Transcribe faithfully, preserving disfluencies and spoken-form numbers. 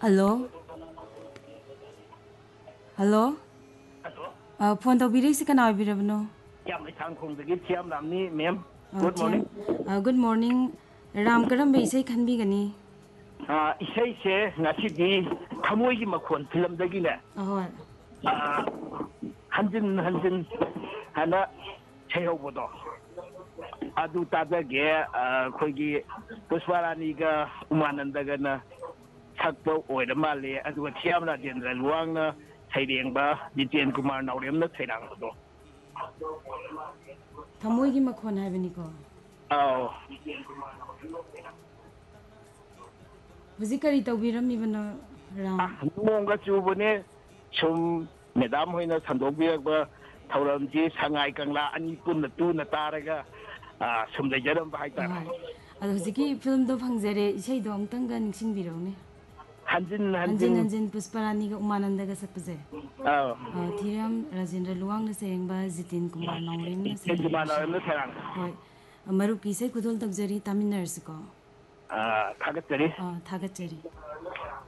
Hello. Hello. Uh, phone to biri si kana birabno. Yam thang khong de chiam lam ni ma'am. Uh, Good morning. uh, good morning. Ram karam be isai khan bi gani. Ah isai se ngasi di thamoi gi makhon film dagi ne. Ahoi. Ah hanjin hanjin hana chayho bodo. Adu tada ge khoi gi Pushparani ga Umananda ga na sakpo oida male adu chiam la dendra luang na thaireng ba Jiten Kumar Naurem na thairang bodo. Thamoi gi makhon hai bani ko. Oh. Huzi kari tawbiram mi bana Ram. Monga chubune sum Madam hoina sandobirba thauramji sangai kangla ani punna tu na taraga sum da jaram ba haita. Ado huzi ki film do phangjare isai do amtang ga ningsing biraw ne. Hanjin Hanjin hanjin Pushparani ga Umananda ga sakpaje. Oh. Thiram Rajendra Luang na serengba Jiten Kumar Naurem na Jiten Kumar Naurem na serang. Hoi. Maru ki sai kudol takjari Tamil Nurse ko. Ah, thagat jari. Ah, thagat jari.